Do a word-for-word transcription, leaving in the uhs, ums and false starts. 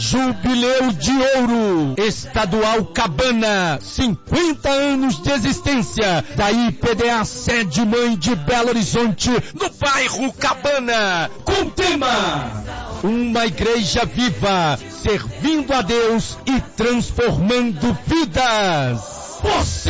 Jubileu de Ouro, Estadual Cabana, cinquenta anos de existência, da I P D A sede mãe de Belo Horizonte, no bairro Cabana, com tema: uma igreja viva, servindo a Deus e transformando vidas. Você